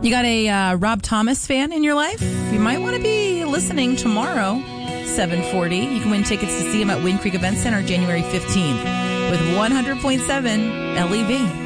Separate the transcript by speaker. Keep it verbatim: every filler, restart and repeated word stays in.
Speaker 1: You got a uh, Rob Thomas fan in your life? You might want to be listening tomorrow, seven forty. You can win tickets to see him at Wind Creek Event Center January fifteenth with one hundred point seven L E V.